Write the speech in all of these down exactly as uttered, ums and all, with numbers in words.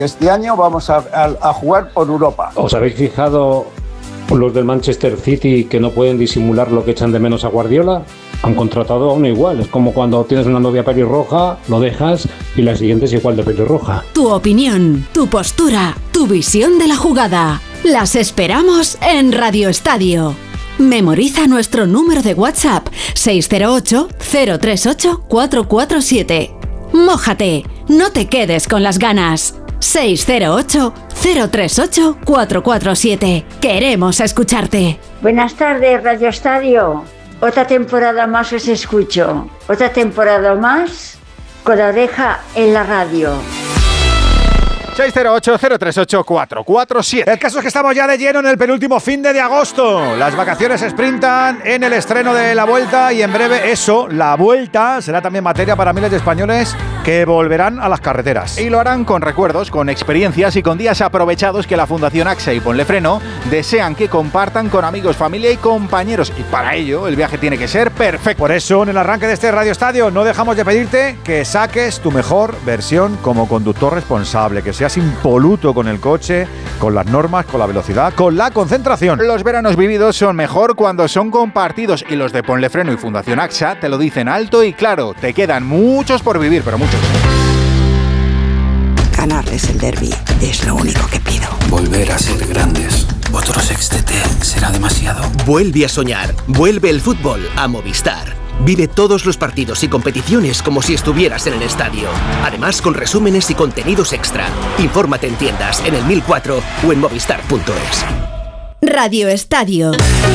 Este año vamos a, a, a jugar por Europa. ¿Os habéis fijado los del Manchester City que no pueden disimular lo que echan de menos a Guardiola? Han contratado a uno igual. Es como cuando tienes una novia pelirroja, lo dejas y la siguiente es igual de pelirroja. Tu opinión, tu postura, tu visión de la jugada. Las esperamos en Radio Estadio. Memoriza nuestro número de WhatsApp seis cero ocho, cero tres ocho, cuatro cuatro siete. Mójate, no te quedes con las ganas. seis cero ocho, cero tres ocho, cuatro cuatro siete. Queremos escucharte. Buenas tardes, Radio Estadio. Otra temporada más os escucho. Otra temporada más con la oreja en la radio. seis cero ocho, cero tres ocho, cuatro cuatro siete. El caso es que estamos ya de lleno en el penúltimo fin de, de agosto. Las vacaciones sprintan en el estreno de la Vuelta y en breve eso, la Vuelta, será también materia para miles de españoles que volverán a las carreteras. Y lo harán con recuerdos, con experiencias y con días aprovechados que la Fundación AXA y Ponle Freno desean que compartan con amigos, familia y compañeros. Y para ello el viaje tiene que ser perfecto. Por eso en el arranque de este Radio Estadio no dejamos de pedirte que saques tu mejor versión como conductor responsable, que seas impoluto con el coche, con las normas, con la velocidad, con la concentración. Los veranos vividos son mejor cuando son compartidos y los de Ponle Freno y Fundación AXA te lo dicen alto y claro. Te quedan muchos por vivir, pero muchos. Ganarles el derbi es lo único que pido. Volver a ser grandes. Otro sextete será demasiado. Vuelve a soñar. Vuelve el fútbol a Movistar. Vive todos los partidos y competiciones como si estuvieras en el estadio. Además, con resúmenes y contenidos extra. Infórmate en tiendas, en el mil cuatro o en movistar punto es. Radio Estadio.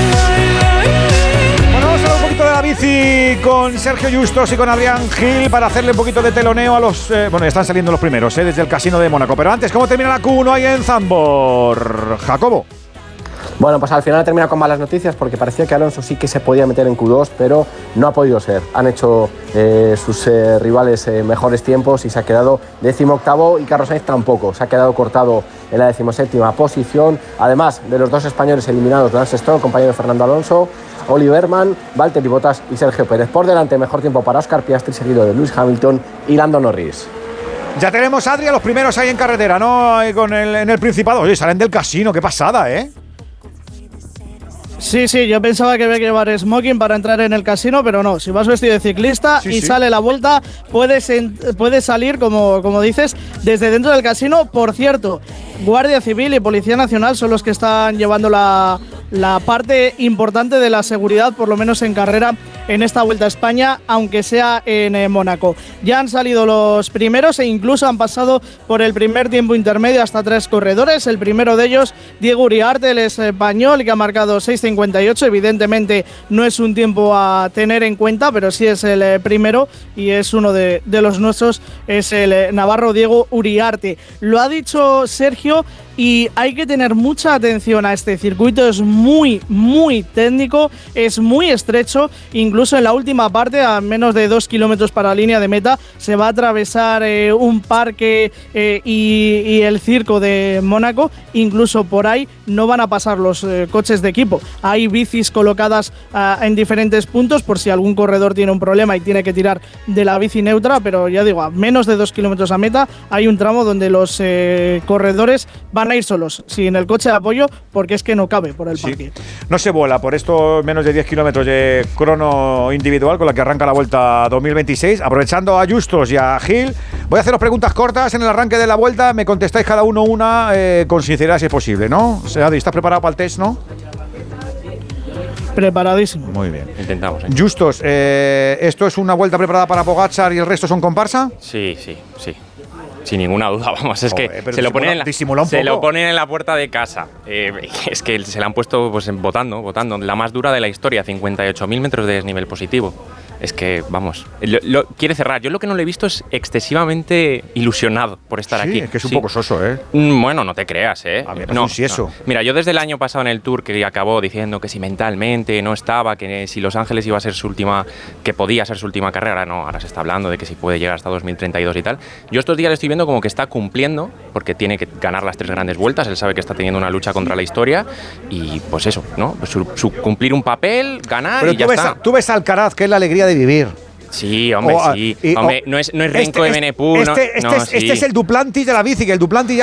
Bueno, vamos a hablar un poquito de la bici con Sergio Justos y con Adrián Gil para hacerle un poquito de teloneo a los... Eh, bueno, ya están saliendo los primeros, eh, desde el Casino de Mónaco. Pero antes, ¿cómo termina la Q uno ahí en Zandvoort? Jacobo. Bueno, pues al final termina con malas noticias porque parecía que Alonso sí que se podía meter en Q dos, pero no ha podido ser. Han hecho eh, sus eh, rivales eh, mejores tiempos y se ha quedado decimoctavo, y Carlos Sainz tampoco. Se ha quedado cortado en la decimoséptima posición. Además de los dos españoles eliminados, Lance Stroll, compañero de Fernando Alonso, Oliver Mann, Valtteri Bottas y Sergio Pérez. Por delante, mejor tiempo para Oscar Piastri, seguido de Lewis Hamilton y Lando Norris. Ya tenemos, Adri, a los primeros ahí en carretera, ¿no? Ahí con el, en el Principado. Oye, salen del casino, qué pasada, ¿eh? Sí, sí, yo pensaba que había que llevar smoking para entrar en el casino, pero no. Si vas vestido de ciclista sí, y sí. sale la vuelta, puedes, en, puedes salir, como, como dices, desde dentro del casino. Por cierto, Guardia Civil y Policía Nacional son los que están llevando la, la parte importante de la seguridad, por lo menos en carrera, en esta Vuelta a España, aunque sea en eh, Mónaco. Ya han salido los primeros e incluso han pasado por el primer tiempo intermedio hasta tres corredores. El primero de ellos, Diego Uriarte, el español, que ha marcado seis cincuenta y ocho. Evidentemente no es un tiempo a tener en cuenta, pero sí es el eh, primero y es uno de, de los nuestros, es el eh, navarro Diego Uriarte. Lo ha dicho Sergio y hay que tener mucha atención a este circuito. Es muy, muy técnico, es muy estrecho. Incluso en la última parte, a menos de dos kilómetros para la línea de meta, se va a atravesar eh, un parque eh, y, y el circo de Mónaco. Incluso por ahí no van a pasar los eh, coches de equipo. Hay bicis colocadas uh, en diferentes puntos por si algún corredor tiene un problema y tiene que tirar de la bici neutra, pero ya digo, a menos de dos kilómetros a meta hay un tramo donde los eh, corredores van a ir solos, sin el coche de apoyo, porque es que no cabe por el sí. parque. No se vuela por estos menos de diez kilómetros de crono individual con la que arranca la Vuelta dos mil veintiséis. Aprovechando a Justos y a Gil, voy a haceros preguntas cortas en el arranque de la Vuelta. Me contestáis cada uno una eh, con sinceridad si es posible, ¿no? Adri, ¿estás preparado para el test, no? Preparadísimo. Muy bien. Intentamos. ¿eh? Justos, eh, ¿esto es una vuelta preparada para Pogačar y el resto son comparsa? Sí, sí, sí. Sin ninguna duda, vamos, es Joder, que se lo, ponen en la, se poco. lo ponen en la puerta de casa. Eh, es que se la han puesto pues votando, votando. La más dura de la historia, cincuenta y ocho mil metros de desnivel positivo. Es que, vamos, lo, lo, quiere cerrar. Yo lo que no le he visto es excesivamente ilusionado por estar sí, aquí. Es que es un sí. poco soso, ¿eh? Bueno, no te creas, ¿eh? A mí me no, un sieso. No. Mira, yo desde el año pasado en el Tour, que acabó diciendo que si mentalmente no estaba, que si Los Ángeles iba a ser su última, que podía ser su última carrera, ahora no, ahora se está hablando de que si puede llegar hasta dos mil treinta y dos y tal. Yo estos días le estoy viendo como que está cumpliendo, porque tiene que ganar las tres grandes vueltas, él sabe que está teniendo una lucha contra la historia, y pues eso, ¿no? Pues su, su cumplir un papel, ganar Pero y ya tú ves está. A, tú ves a Alcaraz, que es la alegría de vivir. Sí, hombre, o, sí. Y, hombre, o, no es, no es Renko este, de Benepú. Este, no, este, no, es, sí. este es el Duplantis de la bici, que el Duplantis ya